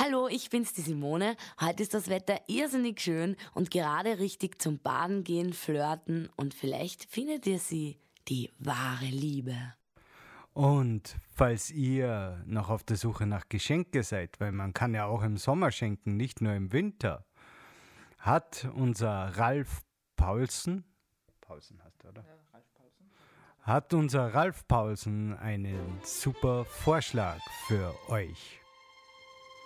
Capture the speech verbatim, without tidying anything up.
Hallo, ich bin's, die Simone. Heute ist das Wetter irrsinnig schön und gerade richtig zum Baden gehen, flirten und vielleicht findet ihr sie, die wahre Liebe. Und falls ihr noch auf der Suche nach Geschenke seid, weil man kann ja auch im Sommer schenken, nicht nur im Winter, hat unser Ralf Paulsen, Paulsen hast du, oder? Ja, Ralf Paulsen. Hat unser Ralf Paulsen einen super Vorschlag für euch.